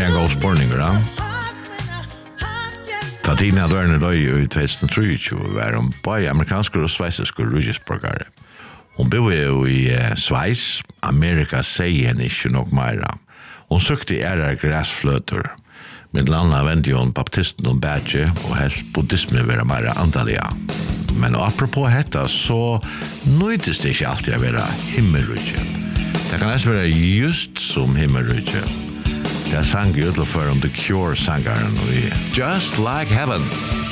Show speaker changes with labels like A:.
A: en god spurning, da. Da tiden hadde vært en løy i 2023 var hun bare amerikanske og sveiseske rujisborgere. Hun bor jo i Sveis. Amerika sier henne ikke nok mer. Hun søkte græsfløter. Med landa vendte hun baptisten og badge, og helst buddhisme være mer antallige. Men apropos dette, så nøydes det ikke alltid å være himmelrydde. Det kan nesten være just som himmelrydde. Det sang jo utenfor om The Cure-sangeren, og Just Like Heaven.